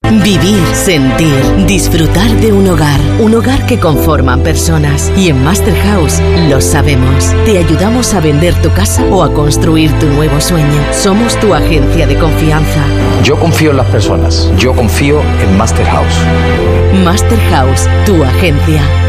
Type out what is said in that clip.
Vivir, sentir, disfrutar de un hogar que conforman personas. Y en Master House lo sabemos. Te ayudamos a vender tu casa o a construir tu nuevo sueño. Somos tu agencia de confianza. Yo confío en las personas. Yo confío en Master House. Master House, tu agencia.